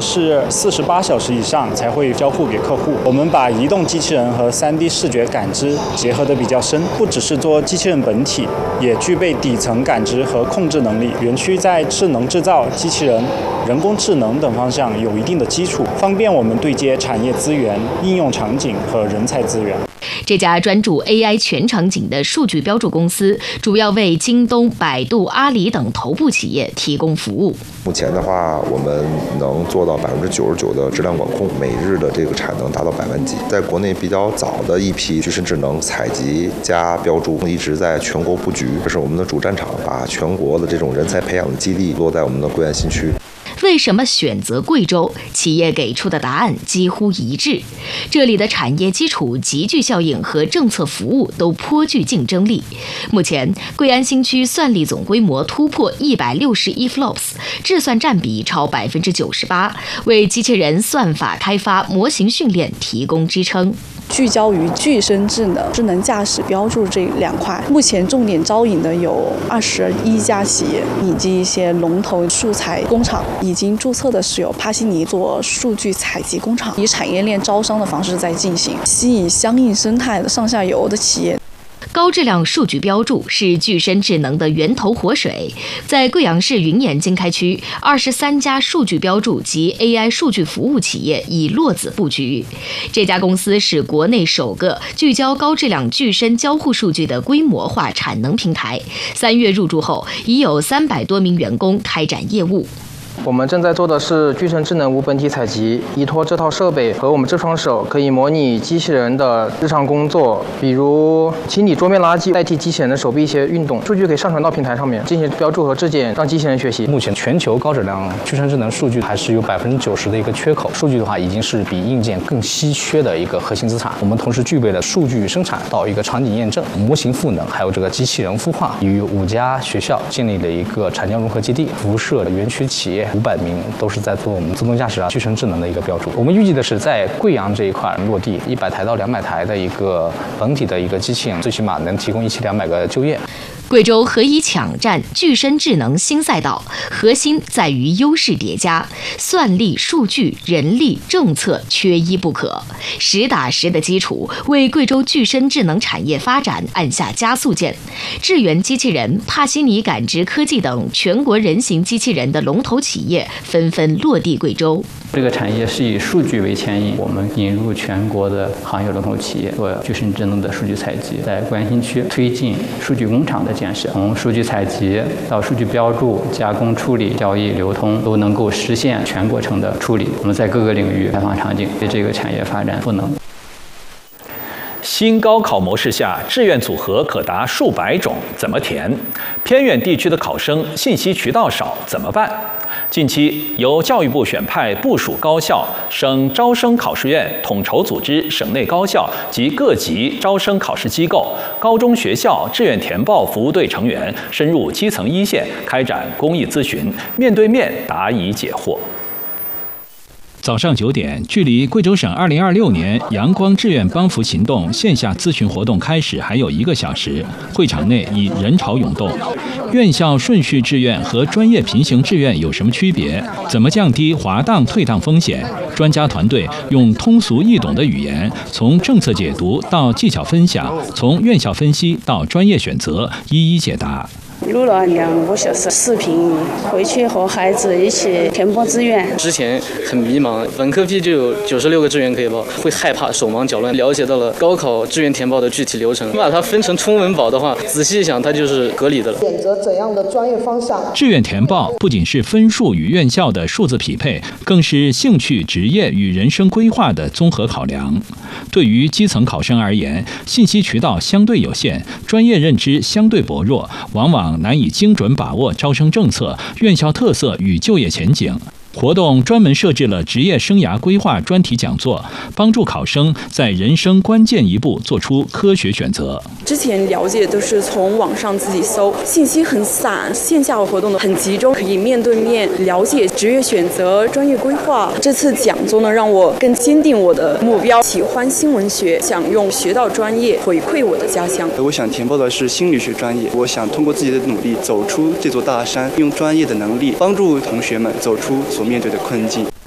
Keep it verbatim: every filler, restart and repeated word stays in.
是四十八小时以上才会交付给客户。我们把移动机器人和 三 D 视觉感知结合得比较深，不只是做机器人本体，也具备底层感知和控制能力。园区在智能制造、机器人、人工智能等方向有一定的基础，方便我们对接产业资源、应用场景和人才资源。 这家专注 A I 全场景的数据标注公司，主要为京东、百度、阿里等头部企业提供服务。 目前的话，我们能做到百分之九十九的质量管控，每日的这个产能达到百万级。在国内比较早的一批具身智能采集加标注，一直在全国布局，这是我们的主战场，把全国的这种人才培养的基地落在我们的贵安新区。 为什么选择贵州？企业给出的答案几乎一致。这里的产业基础、集聚效应和政策服务都颇具竞争力。目前，贵安新区算力总规模突破一百六十亿 F L O P S， 智算占比超百分之九十八，为机器人算法开发、模型训练提供支撑。 聚焦于具身智能、智能驾驶标注这两块，目前重点招引的有二十一家企业，以及一些龙头素材工厂。已经注册的是有帕西尼做数据采集工厂，以产业链招商的方式在进行，吸引相应生态的上下游的企业。 高质量数据标注是具身智能的源头活水。在贵阳市云岩经开区，二十三家数据标注及 A I 数据服务企业已落子布局。这家公司是国内首个聚焦高质量具身交互数据的规模化产能平台。三月入驻后，已有三百多名员工开展业务。 我们正在做的是具身智能无本体采集，依托这套设备和我们这双手，可以模拟机器人的日常工作，比如清理桌面垃圾，代替机器人的手臂一些运动。数据可以上传到平台上面进行标注和质检，让机器人学习。 目前全球高质量具身智能数据还是有百分之九十的一个缺口，数据的话已经是比硬件更稀缺的一个核心资产。我们同时具备了数据生产到一个场景验证、模型赋能，还有这个机器人孵化，与五家学校建立了一个产教融合基地，辐射园区企业五百名都是在做我们自动驾驶啊、具身智能的一个标注。我们预计的是在贵阳这一块落地一百台到两百台的一个本体的一个机器人，最起码能提供一千两百个就业。 贵州何以抢占具身智能新赛道？核心在于优势叠加，算力、数据、人力、政策缺一不可，实打实的基础为贵州具身智能产业发展按下加速键。智源机器人、帕西尼感知科技等全国人形机器人的龙头企业纷纷落地贵州。 这个产业是以数据为牵引，我们引入全国的行业龙头企业做具身智能的数据采集，在贵安新区推进数据工厂的建设，从数据采集到数据标注、加工处理、交易流通，都能够实现全过程的处理。我们在各个领域开放场景，对这个产业发展赋能。 新高考模式下，志愿组合可达数百种，怎么填？偏远地区的考生信息渠道少，怎么办？近期，由教育部选派部属高校、省招生考试院统筹组织省内高校及各级招生考试机构、高中学校志愿填报服务队成员深入基层一线，开展公益咨询，面对面答疑解惑。 早上九点，距离贵州省二零二六年阳光志愿帮扶行动线下咨询活动开始还有一个小时，会场内已人潮涌动。院校顺序志愿和专业平行志愿有什么区别？怎么降低滑档退档风险？专家团队用通俗易懂的语言，从政策解读到技巧分享，从院校分析到专业选择，一一解答。 录了两个小时视频，回去和孩子一起填报志愿。 之前很迷茫，本科批就有九十六个志愿可以报，会害怕手忙脚乱。了解到了高考志愿填报的具体流程，把它分成中文保的话，仔细一想，它就是合理的了。 选择怎样的专业方向？ 志愿填报不仅是分数与院校的数字匹配，更是兴趣、职业与人生规划的综合考量。对于基层考生而言，信息渠道相对有限，专业认知相对薄弱，往往难以精准把握招生政策、院校特色与就业前景。活动专门设置了职业生涯规划专题讲座，帮助考生在人生关键一步做出科学选择。 之前了解都是从网上自己搜，信息很散，线下活动的很集中，可以面对面了解职业选择、专业规划。这次讲座呢，让我更坚定我的目标，喜欢新闻学，想用学到专业回馈我的家乡。 我想填报的是心理学专业，我想通过自己的努力走出这座大山，用专业的能力帮助同学们走出所面对的困境。